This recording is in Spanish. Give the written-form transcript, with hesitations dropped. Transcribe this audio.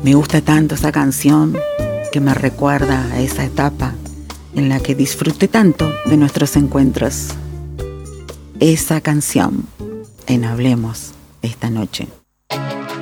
Me gusta tanto esa canción que me recuerda a esa etapa en la que disfruté tanto de nuestros encuentros. Esa canción en Hablemos esta noche.